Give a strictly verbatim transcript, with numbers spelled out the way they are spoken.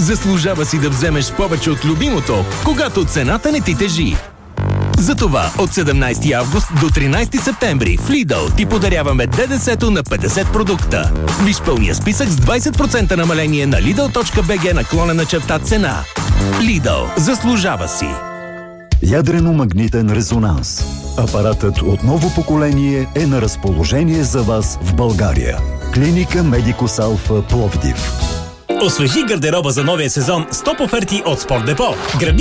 Заслужава си да вземеш повече от любимото, когато цената не ти тежи. Затова от седемнайсети август до тринайсети септември в Lidl ти подаряваме ДДС-то на петдесет продукта. Виж пълния списък с двайсет процента намаление на Lidl.bg наклонена черта цена. Lidl. Заслужава си. Ядрено-магнитен резонанс. Апаратът от ново поколение е на разположение за вас в България. Клиника Медикус Алфа Пловдив. Освежи гардероба за новия сезон с топ оферти от Спортдепо. Грабни